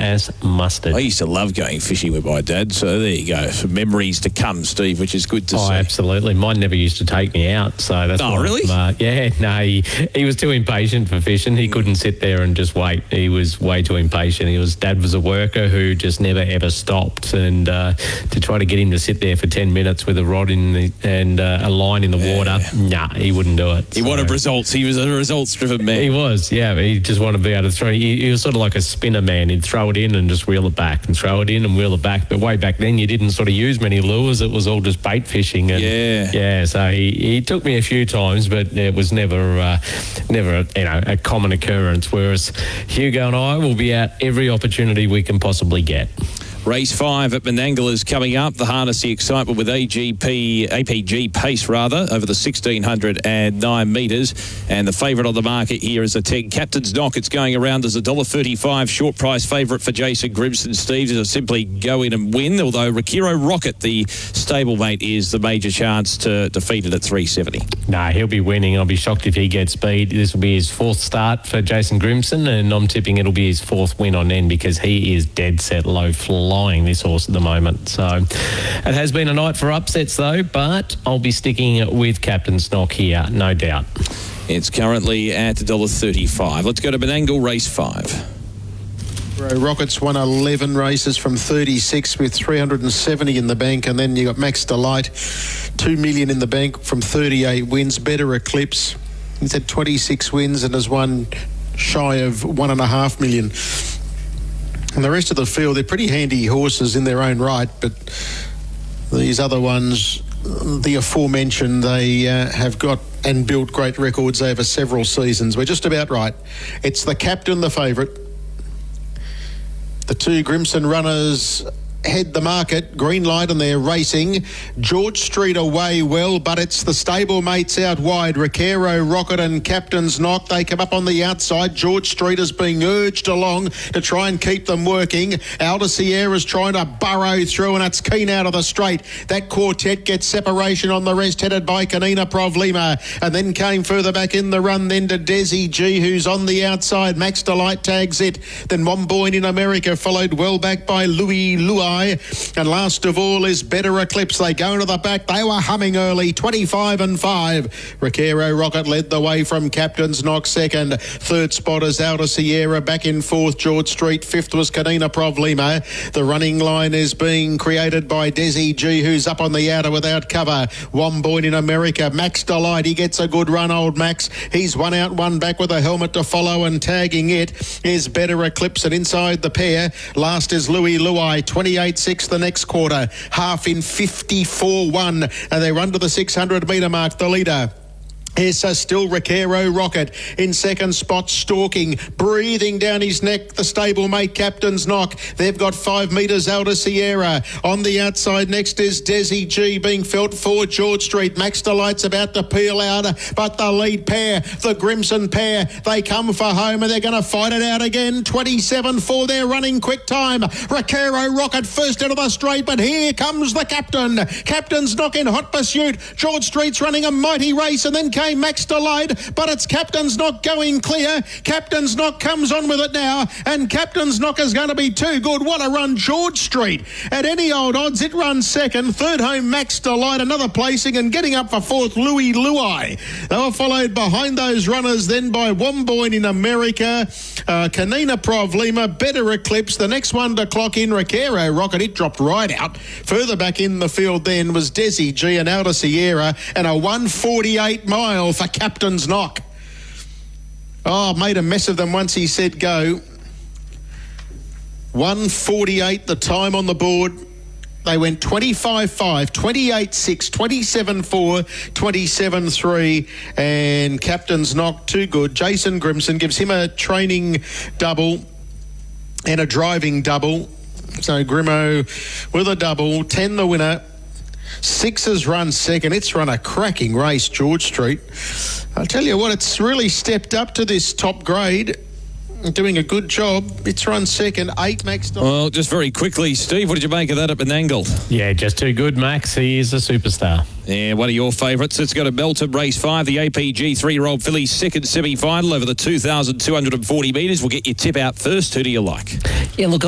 as mustard. I used to love going fishing with my dad, so there you go. Some memories to come, Steve, which is good to see. Absolutely. Mine never used to take me out, so that's why. Really? He was too impatient for fishing. He couldn't sit there and just wait. He was way too impatient. Dad was a worker who just never ever stopped, and to try to get him to sit there for 10 minutes with a rod and a line in the water, he wouldn't do it. He wanted results. He was a results-driven man. He was, yeah. He just wanted to be able to throw. He was sort of like a spinner man. He'd throw it in and just reel it back, and throw it in and reel it back. But way back then, you didn't sort of use many lures. It was all just bait fishing. And, so he took me a few times, but it was never a common occurrence. Whereas Hugo and I will be out every opportunity we can possibly get. Race 5 at Menangle is coming up. The harness, the excitement with APG Pace, over the 1,609 metres. And the favourite on the market here is a 10 Captain's Knock. It's going around as $1.35 short price favourite for Jason Grimson. Steve, to simply go in and win, although Rakiro Rocket, the stablemate, is the major chance to defeat it at $3.70. No, he'll be winning. I'll be shocked if he gets speed. This will be his fourth start for Jason Grimson, and I'm tipping it'll be his fourth win on end because he is dead set low flying, this horse at the moment. So it has been a night for upsets though, but I'll be sticking with Captain's Knock here, no doubt. It's currently at $1.35. Let's go to Menangle, race 5. Rockets won 11 races from 36 with 370 in the bank, and then you got Max Delight, $2 million in the bank from 38 wins. Better Eclipse, he's had 26 wins and has won shy of $1.5 million. And the rest of the field, they're pretty handy horses in their own right, but these other ones, the aforementioned, they have got and built great records over several seasons. We're just about right. It's the captain, the favourite. The two Grimson runners head the market, green light, and they're racing. George Street away well, but it's the stablemates out wide. Rakiro Rocket and Captain's Knock, they come up on the outside. George Street is being urged along to try and keep them working. Alta Sierra's trying to burrow through, and it's Keen out of the straight. That quartet gets separation on the rest, headed by Kanina Provlima, and then came further back in the run then to Desi G, who's on the outside. Max Delight tags it. Then Womboyne in America, followed well back by Louis Luai. And last of all is Better Eclipse. They go into the back. They were humming early, 25 and 5. Rakiro Rocket led the way from Captain's Knock second. Third spot is Alta Sierra. Back in fourth, George Street. Fifth was Kanina Provlima. The running line is being created by Desi G, who's up on the outer without cover. Womboyne in America. Max Delight, he gets a good run, old Max. He's one out, one back with a helmet to follow, and tagging it is Better Eclipse, and inside the pair, last is Louis Luai, 28.6 the next quarter, half in 54.1, and they run to the 600 metre mark, the leader. Here's still Rakiro Rocket in second spot, stalking, breathing down his neck, the stablemate Captain's Knock. They've got 5 metres Alta Sierra. On the outside next is Desi G being felt for George Street. Max Delight's about to peel out, but the lead pair, the Grimson pair, they come for home and they're going to fight it out again. 27.4, they're running quick time. Rakiro Rocket first out of the straight, but here comes the captain. Captain's Knock in hot pursuit. George Street's running a mighty race, and then came Max Delight, but it's Captain's Knock going clear. Captain's Knock comes on with it now, and Captain's Knock is going to be too good. What a run, George Street. At any old odds, it runs second. Third home, Max Delight, another placing, and getting up for fourth, Louis Luai. They were followed behind those runners then by Womboyne in America, Kanina Provlima, Better Eclipse. The next one to clock in, Rakiro Rocket, it dropped right out. Further back in the field then was Desi G and Alta Sierra, and a 1:48 mile for Captain's Knock. Oh, made a mess of them once he said go. 1:48 the time on the board. They went 25.5, 28.6, 27.4, 27.3, and Captain's Knock too good. Jason Grimson gives him a training double and a driving double. So Grimo with a double, 10 the winner. 6 has run second. It's run a cracking race, George Street. I'll tell you what, it's really stepped up to this top grade. Doing a good job. It's run second, 8 Max. Well, just very quickly, Steve, what did you make of that at Menangle? Yeah, just too good, Max. He is a superstar. Yeah, one of your favourites. Let's go to Melton, race 5, the APG 3-year-old filly, second semi-final over the 2,240 metres. We'll get your tip out first. Who do you like? Yeah, look,